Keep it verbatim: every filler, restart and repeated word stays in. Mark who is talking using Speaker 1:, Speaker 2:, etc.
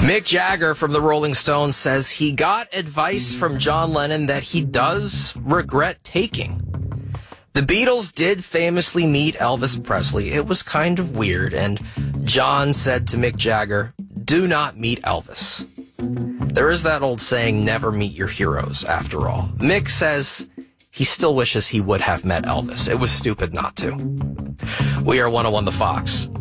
Speaker 1: Mick Jagger from the Rolling Stones says he got advice from John Lennon that he does regret taking. The Beatles did famously meet Elvis Presley. It was kind of weird, and John said to Mick Jagger, "Do not meet Elvis." There is that old saying, never meet your heroes, after all. Mick says he still wishes he would have met Elvis. It was stupid not to. We are one oh one The Fox.